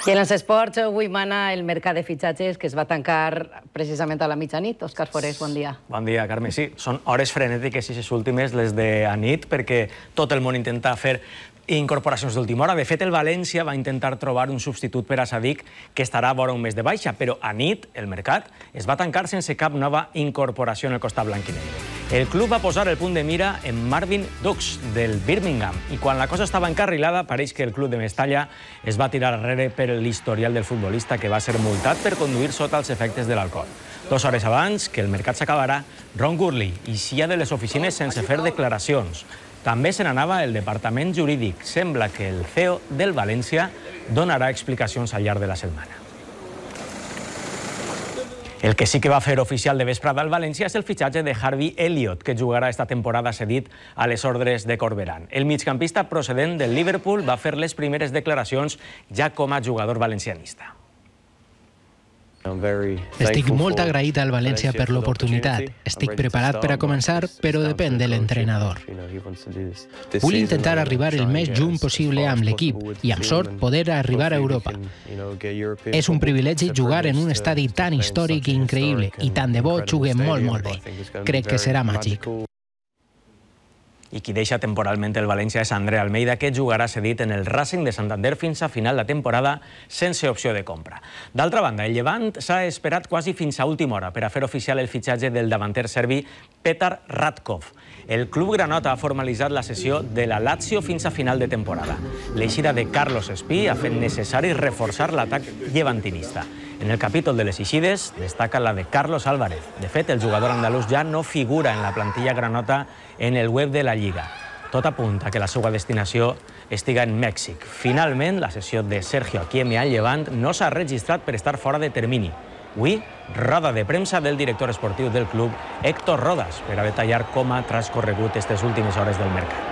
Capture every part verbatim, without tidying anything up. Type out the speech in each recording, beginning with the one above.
I en els esports avui mana el mercat de fitxatges que es va tancar precisament a la mitjanit. Òscar Forés, bon dia. Bon dia, Carme. Sí, són hores frenètiques i les últimes, les de a nit, perquè tot el món intenta fer incorporacions d'última hora. De fet, el València va intentar trobar un substitut per a Sadik que estarà vora un mes de baixa, però a nit el mercat es va tancar sense cap nova incorporació en el costat blanquinegre. El club va posar el punt de mira en Marvin Dux, del Birmingham, i quan la cosa estava encarrilada, pareix que el club de Mestalla es va tirar arrere per l'historial del futbolista, que va ser multat per conduir sota els efectes de l'alcohol. Dos hores abans que el mercat s'acabarà, Ron Gurley eixia de les oficines sense fer declaracions. També se n'anava el departament jurídic. Sembla que el C E O del València donarà explicacions al llarg de la setmana. El que sí que va fer oficial de vesprada al València és el fitxatge de Harvey Elliott, que jugarà esta temporada cedit a les ordres de Corberán. El migcampista procedent del Liverpool va fer les primeres declaracions ja com a jugador valencianista. Estic molt agraït al València per l'oportunitat. Estic preparat per a començar, però depèn de l'entrenador. Vull intentar arribar el més junt possible amb l'equip i, amb sort, poder arribar a Europa. És un privilegi jugar en un estadi tan històric i increïble, i tant de bo juguem molt, molt bé. Crec que serà màgic. I qui deixa temporalment el València és André Almeida, que jugarà cedit en el Racing de Santander fins a final de temporada sense opció de compra. D'altra banda, el Llevant s'ha esperat quasi fins a última hora per a fer oficial el fitxatge del davanter serbi Petar Ratkov. El club granota ha formalitzat la cessió de la Lazio fins a final de temporada. L'eixida de Carlos Espí ha fet necessari reforçar l'atac llevantinista. En el capítol de les eixides destaca la de Carlos Álvarez. De fet, el jugador andalús ja no figura en la plantilla granota en el web de la Lliga. Tot apunta que la seva destinació estiga en Mèxic. Finalment, la cessió de Sergio Aquieme al Llevant no s'ha registrat per estar fora de termini. Avui, roda de premsa del director esportiu del club, Héctor Rodas, per a detallar com ha transcorregut aquestes últimes hores del mercat.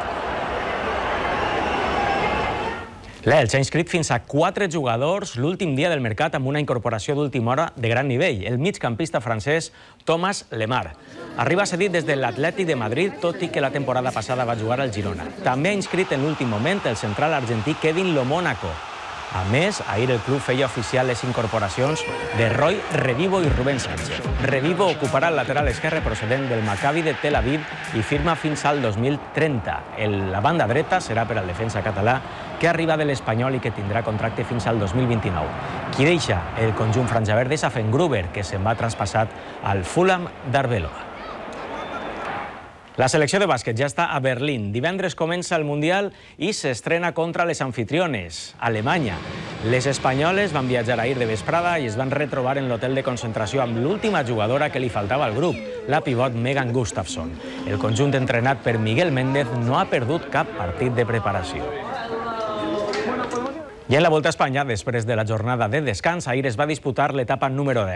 L'Elx ha inscrit fins a quatre jugadors l'últim dia del mercat amb una incorporació d'última hora de gran nivell, el migcampista francès Thomas Lemar. Arriba cedit des de l'Atlètic de Madrid, tot i que la temporada passada va jugar al Girona. També ha inscrit en l'últim moment el central argentí Kevin Lomónaco. A més, ahir el club feia oficial les incorporacions de Roy Revivo i Rubén Sánchez. Revivo ocuparà el lateral esquerre procedent del Maccabi de Tel Aviv i firma fins al dos mil trenta. La banda dreta serà per al defensa català, que arriba de l'Espanyol i que tindrà contracte fins al dos mil vint-i-nou. Qui deixa el conjunt franjaverd és Afengruber, que se'n va traspassat al Fulham d'Arbeloa. La selecció de bàsquet ja està a Berlín. Divendres comença el Mundial i s'estrena contra les anfitriones, Alemanya. Les espanyoles van viatjar ahir de vesprada i es van retrobar en l'hotel de concentració amb l'última jugadora que li faltava al grup, la pivot Megan Gustafsson. El conjunt entrenat per Miguel Méndez no ha perdut cap partit de preparació. I en la Volta a Espanya, després de la jornada de descans, ahir es va disputar l'etapa número deu.